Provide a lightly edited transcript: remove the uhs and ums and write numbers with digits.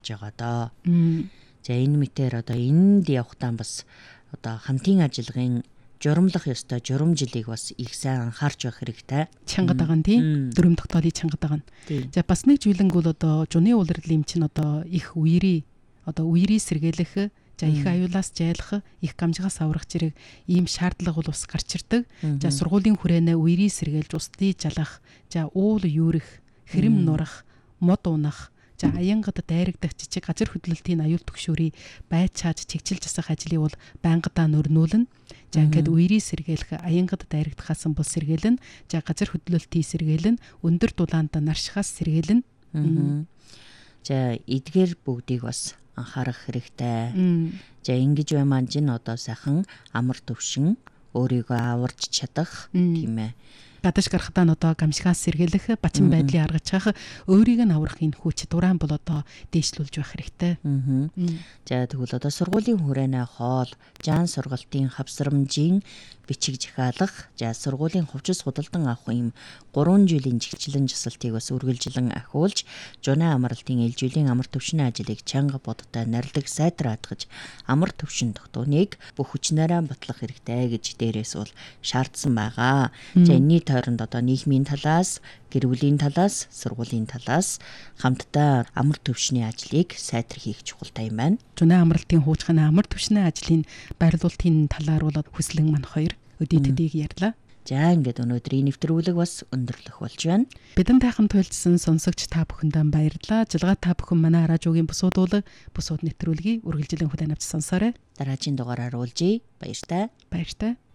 байгаа доо. За энэ мэтээр одоо энд явахтаа бас одоо хамтын ажиллагын журамлах ёстой журам жилийг бас их сайн анхаарч байх хэрэгтэй. Чангад байгаа нь тийм. Дөрөм тогтоолыг чангад байгаа нь. За бас нэг зүйлэн бол одоо жуны улирлын чинь одоо их үерий сэргээлэх, за их аюулаас жайлах, их гамжигаас аврах зэрэг ийм шаардлага бол бас гарч ирдэг. За сургуулийн хүрээнээ үерий сэргээлж устдыг жалах, за уул юурэх, хэрэм нурах, мод унах, за аянгад дайрагдах жижиг газар хөдлөлтийн аюул түгшүүрийг байж чааж чигчилж засах ажлыг бол байнгадаа нөрнүүлнэ. За ингээд үерий сэргээлэх, аянгад дайрагдахаас бол сэргээлнэ. За газар хөдлөлтийн сэргээлнэ, өндөр дулаанд наршихаас сэргээлнэ. За эдгээр бүгдийг бас анхаарах хэрэгтэй. За ингэж баймаа чинь одоо сайхан амар төвшин өөрийгөө аварч чадах тийм ээ. Гадаж гарахтаа нь одоо гамшигаас сэргээлэх, бачин байдлыг аргаж авах, өөрийг нь аврах энэ хүч дуран бол одоо дээшлүүлж байх хэрэгтэй. За тэгвэл одоо сургуулийн хүрээнээ хоол, жаан сургалтын хавсрамжийн бичиг жихаалах, за сургуулийн хувцас худалдан авах юм 3 жилийн жигчлэн жасалтыг бас үргэлжлэн ахиулж, жуны амралтын ээлжүүлийн амар төвшин ажлыг чанга бодтой нарилдаг сайтар хатгаж, амар төвшин тогтооныг бүх хүчнээрээ батлах хэрэгтэй гэж дээрээс бол шаардсан байгаа. За энэний тойронд одоо нийгмийн талаас, гэр бүлийн талаас, сургуулийн талаас хамтдаа амар төвшний ажлыг сайтар хийх чухалтай юм байна. Жуны амралтын хуучханы амар төвшний ажлын байрлуулалтын талаар бол хүслэн мань хоёр өдийтэдийг ярьлаа. За ингээд өнөөдрийн нэвтрүүлэг бас өндөрлөх болж байна. Бидэнд тайхан туйлдсан сонсогч та бүхэндээ баярлалаа. Жилгаа та бүхэн манай радиогийн бусууд нэвтрүүлгийг үргэлжлэн хүлээн авч сонсоорой. Дараагийн дугаараар уулзъя. Баяртай. Баяртай.